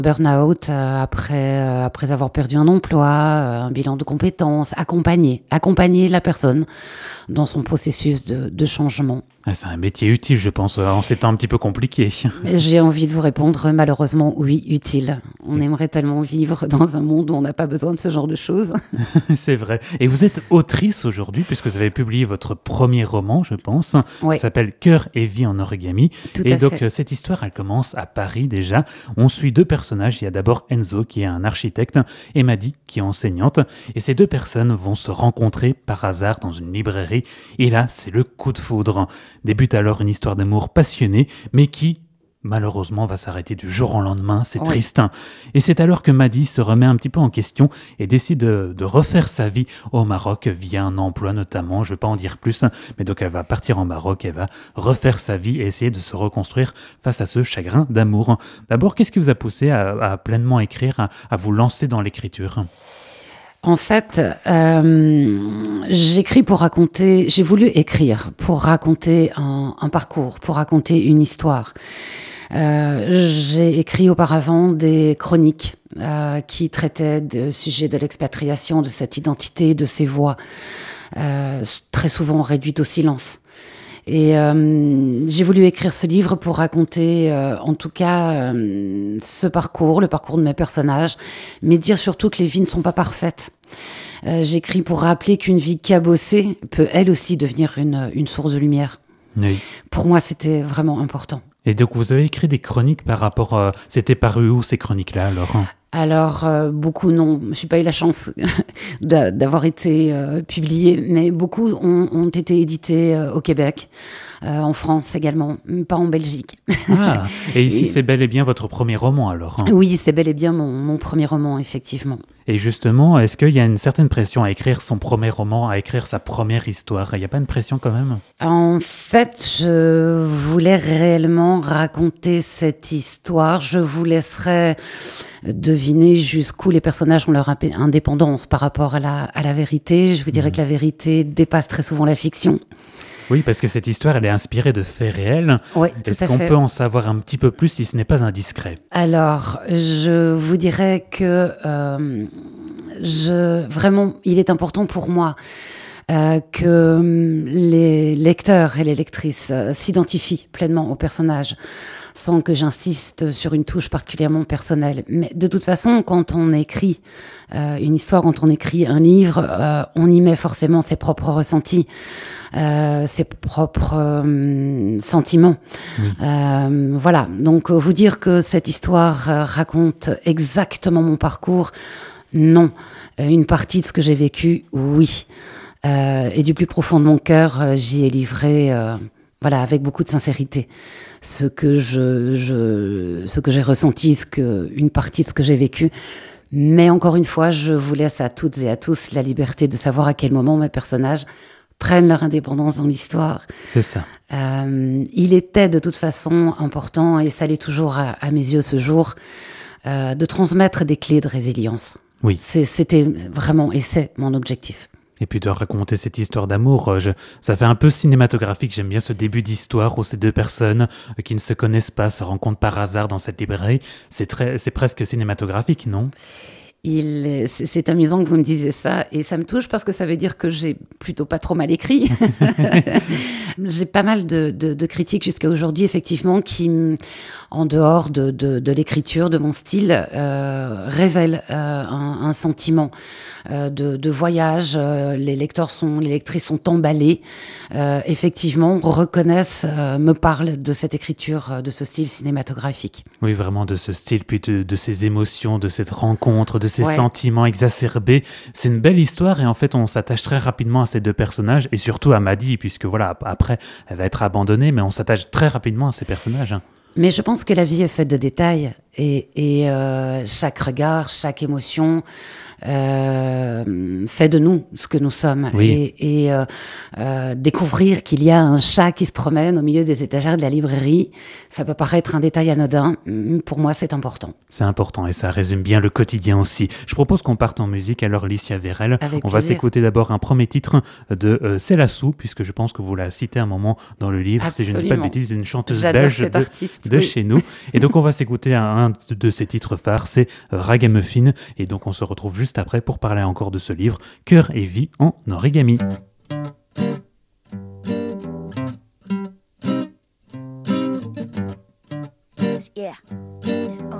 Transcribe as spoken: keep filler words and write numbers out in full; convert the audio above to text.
Burn-out euh, après, euh, après avoir perdu un emploi, euh, un bilan de compétences, accompagner, accompagner la personne dans son processus de, de changement. Ah, c'est un métier utile, je pense, en ces temps un petit peu compliqués. J'ai envie de vous répondre, malheureusement, oui, utile. On aimerait tellement vivre dans un monde où on n'a pas besoin de ce genre de choses. C'est vrai. Et vous êtes autrice aujourd'hui, puisque vous avez publié votre premier roman, je pense. Ouais. Ça s'appelle Cœur et vie en origami. Tout et à donc, fait. euh, cette histoire, elle commence à Paris déjà. On suit deux personnages. Il y a d'abord Enzo, qui est un architecte, et Maddy, qui est enseignante. Et ces deux personnes vont se rencontrer par hasard dans une librairie. Et là, c'est le coup de foudre. Débute alors une histoire d'amour passionnée, mais qui, malheureusement, va s'arrêter du jour au lendemain. C'est Oui. triste. Et c'est alors que Maddy se remet un petit peu en question et décide de, de refaire sa vie au Maroc via un emploi notamment. Je ne vais pas en dire plus, mais donc elle va partir en Maroc, elle va refaire sa vie et essayer de se reconstruire face à ce chagrin d'amour. D'abord, qu'est-ce qui vous a poussé à, à pleinement écrire, à, à vous lancer dans l'écriture ? En fait, euh, j'écris pour raconter, j'ai voulu écrire pour raconter un, un parcours, pour raconter une histoire. Euh, j'ai écrit auparavant des chroniques euh, qui traitaient de sujets de l'expatriation, de cette identité, de ces voix, euh, très souvent réduites au silence. Et euh, j'ai voulu écrire ce livre pour raconter, euh, en tout cas, euh, ce parcours, le parcours de mes personnages, mais dire surtout que les vies ne sont pas parfaites. Euh, j'écris pour rappeler qu'une vie cabossée peut, elle aussi, devenir une, une source de lumière. Oui. Pour moi, c'était vraiment important. Et donc, vous avez écrit des chroniques par rapport... À... C'était paru où, ces chroniques-là, alors ? Alors, euh, beaucoup non. Je n'ai pas eu la chance d'a- d'avoir été euh, publiée, mais beaucoup ont, ont été édités euh, au Québec, euh, en France également, pas en Belgique. Ah, et ici, Et- c'est bel et bien votre premier roman, alors, hein. Oui, c'est bel et bien mon, mon premier roman, effectivement. Et justement, est-ce qu'il y a une certaine pression à écrire son premier roman, à écrire sa première histoire ? Il n'y a pas une pression quand même ? En fait, je voulais réellement raconter cette histoire. Je vous laisserai deviner jusqu'où les personnages ont leur imp- indépendance par rapport à la, à la vérité. Je vous dirais Mhm. que la vérité dépasse très souvent la fiction. Oui, parce que cette histoire, elle est inspirée de faits réels. Oui, tout Est-ce à qu'on fait. peut en savoir un petit peu plus si ce n'est pas indiscret ? Alors, je vous dirais que euh, je, vraiment, il est important pour moi euh, que hum, les lecteurs et les lectrices euh, s'identifient pleinement au personnage, sans que j'insiste sur une touche particulièrement personnelle. Mais de toute façon, quand on écrit euh, une histoire, quand on écrit un livre, euh, on y met forcément ses propres ressentis, euh, ses propres euh, sentiments. Oui. Euh, voilà, donc euh, vous dire que cette histoire euh, raconte exactement mon parcours, non. Euh, une partie de ce que j'ai vécu, oui. Euh, et du plus profond de mon cœur, euh, j'y ai livré, euh, voilà, avec beaucoup de sincérité, ce que je, je, ce que j'ai ressenti, ce que, une partie de ce que j'ai vécu. Mais encore une fois, je vous laisse à toutes et à tous la liberté de savoir à quel moment mes personnages prennent leur indépendance dans l'histoire. C'est ça. Euh, il était de toute façon important, et ça l'est toujours à, à mes yeux ce jour, euh, de transmettre des clés de résilience. Oui. C'est, c'était vraiment, et c'est mon objectif. Et puis de raconter cette histoire d'amour, euh, je- ça fait un peu cinématographique. J'aime bien ce début d'histoire où ces deux personnes euh, qui ne se connaissent pas se rencontrent par hasard dans cette librairie. C'est très, c'est presque cinématographique, non ? Il, est- c'est, c'est amusant que vous me disiez ça, et ça me touche parce que ça veut dire que j'ai plutôt pas trop mal écrit. J'ai pas mal de, de, de critiques jusqu'à aujourd'hui, effectivement, qui, m- en dehors de, de, de l'écriture, de mon style, euh, révèlent euh, un, un sentiment euh, de, de voyage. Euh, les lecteurs sont, les lectrices sont emballés, euh, effectivement, reconnaissent, euh, me parlent de cette écriture, euh, de ce style cinématographique. Oui, vraiment de ce style, puis de, de ces émotions, de cette rencontre, de ces Ouais. sentiments exacerbés. C'est une belle histoire et en fait, on s'attache très rapidement à ces deux personnages et surtout à Maddy, puisque voilà, ap- après, elle va être abandonnée, mais on s'attache très rapidement à ces personnages, hein. Mais je pense que la vie est faite de détails, et, et euh, chaque regard, chaque émotion euh, fait de nous ce que nous sommes. Oui. Et, et euh, euh, découvrir qu'il y a un chat qui se promène au milieu des étagères de la librairie, ça peut paraître un détail anodin. Pour moi, c'est important. C'est important et ça résume bien le quotidien aussi. Je propose qu'on parte en musique, alors Licia Vérel. Avec On va plaisir. s'écouter d'abord un premier titre de euh, C'est la Sou, puisque je pense que vous la citez un moment dans le livre. Si je ne dis pas de Absolument. bêtises, une chanteuse J'adore belge cet de, artiste. de oui. chez nous. Et donc on va s'écouter un, un de ses titres phares, c'est Ragamuffin. Et donc on se retrouve juste après pour parler encore de ce livre, Cœur et vie en origami. Yeah. Uh.